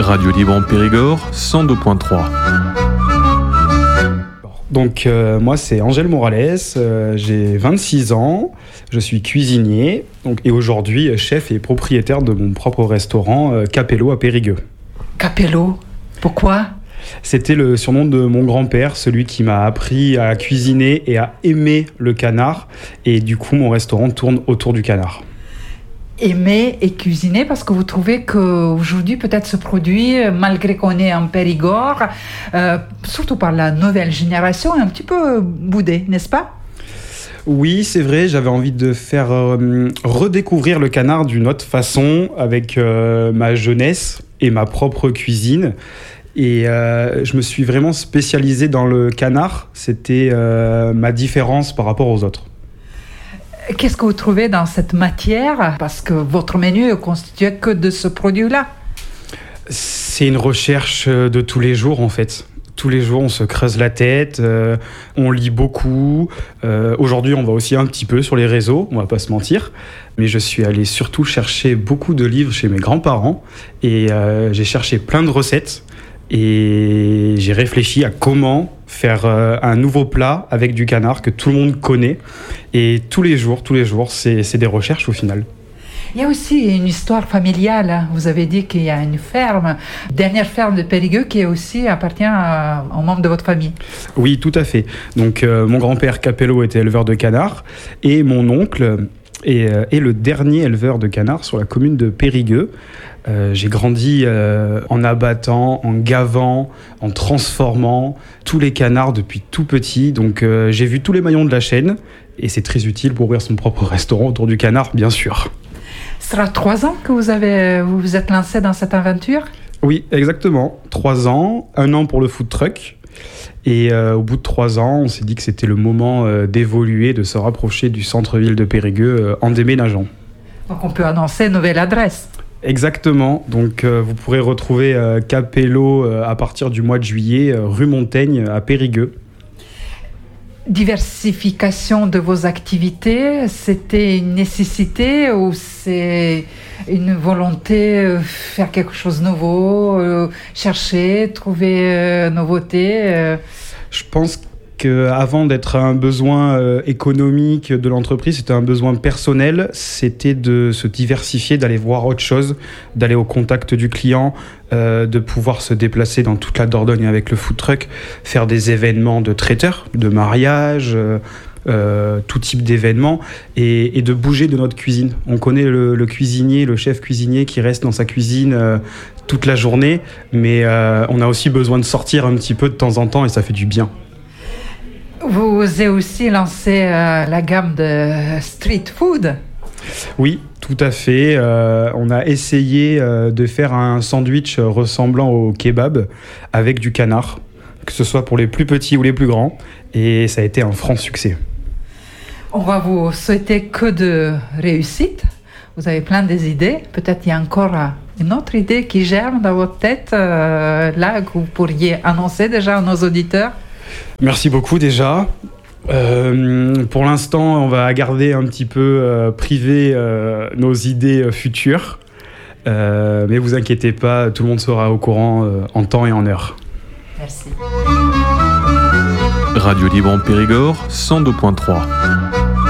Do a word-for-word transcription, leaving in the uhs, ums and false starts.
Radio Libre en Périgord, cent deux virgule trois. Donc euh, moi c'est Angèle Morales, euh, j'ai vingt-six ans, je suis cuisinier donc, et aujourd'hui chef et propriétaire de mon propre restaurant euh, Capello à Périgueux. Capello, pourquoi ? C'était le surnom de mon grand-père, celui qui m'a appris à cuisiner et à aimer le canard, et du coup mon restaurant tourne autour du canard. Aimer et cuisiner, parce que vous trouvez qu'aujourd'hui, peut-être ce produit, malgré qu'on est en Périgord, euh, surtout par la nouvelle génération, est un petit peu boudé, n'est-ce pas ? Oui, c'est vrai, j'avais envie de faire euh, redécouvrir le canard d'une autre façon, avec euh, ma jeunesse et ma propre cuisine. Et euh, je me suis vraiment spécialisé dans le canard, c'était euh, ma différence par rapport aux autres. Qu'est-ce que vous trouvez dans cette matière ? Parce que votre menu est constitué que de ce produit-là. C'est une recherche de tous les jours en fait. Tous les jours, on se creuse la tête, euh, on lit beaucoup. Euh, aujourd'hui, on va aussi un petit peu sur les réseaux, on va pas se mentir. Mais je suis allé surtout chercher beaucoup de livres chez mes grands-parents et euh, j'ai cherché plein de recettes. Et j'ai réfléchi à comment faire euh, un nouveau plat avec du canard que tout le monde connaît. Et tous les jours, tous les jours, c'est, c'est des recherches au final. Il y a aussi une histoire familiale. Vous avez dit qu'il y a une ferme, dernière ferme de Périgueux, qui aussi appartient à, aux membres de votre famille. Oui, tout à fait. Donc, euh, mon grand-père Capello était éleveur de canards et mon oncle est, euh, est le dernier éleveur de canards sur la commune de Périgueux. Euh, j'ai grandi euh, en abattant, en gavant, en transformant tous les canards depuis tout petit. Donc euh, j'ai vu tous les maillons de la chaîne et c'est très utile pour ouvrir son propre restaurant autour du canard, bien sûr. Ce sera trois ans que vous avez, vous vous êtes lancé dans cette aventure ? Oui, exactement. Trois ans, un an pour le food truck. Et euh, au bout de trois ans, on s'est dit que c'était le moment euh, d'évoluer, de se rapprocher du centre-ville de Périgueux euh, en déménageant. Donc on peut annoncer une nouvelle adresse. Exactement, donc euh, vous pourrez retrouver euh, Capello euh, à partir du mois de juillet, euh, rue Montaigne à Périgueux. Diversification de vos activités, c'était une nécessité ou c'est une volonté de faire quelque chose de nouveau, euh, chercher, trouver euh, nouveauté euh. Je pense qu'avant d'être un besoin euh, économique de l'entreprise, c'était un besoin personnel, c'était de se diversifier, d'aller voir autre chose, d'aller au contact du client, euh, de pouvoir se déplacer dans toute la Dordogne avec le food truck, faire des événements de traiteurs, de mariage, euh, euh, tout type d'événements, et, et de bouger de notre cuisine. On connaît le, le cuisinier, le chef cuisinier qui reste dans sa cuisine euh, toute la journée, mais euh, on a aussi besoin de sortir un petit peu de temps en temps et ça fait du bien. Vous avez aussi lancé euh, la gamme de street food. Oui, tout à fait. Euh, on a essayé euh, de faire un sandwich ressemblant au kebab avec du canard, que ce soit pour les plus petits ou les plus grands, et ça a été un franc succès. On va vous souhaiter que de réussite. Vous avez plein d'idées. Peut-être il y a encore une autre idée qui germe dans votre tête, euh, là, que vous pourriez annoncer déjà à nos auditeurs. Merci beaucoup déjà. Euh, pour l'instant, on va garder un petit peu euh, privé euh, nos idées euh, futures. Euh, mais vous inquiétez pas, tout le monde sera au courant euh, en temps et en heure. Merci. Radio Libre en Périgord, cent deux virgule trois.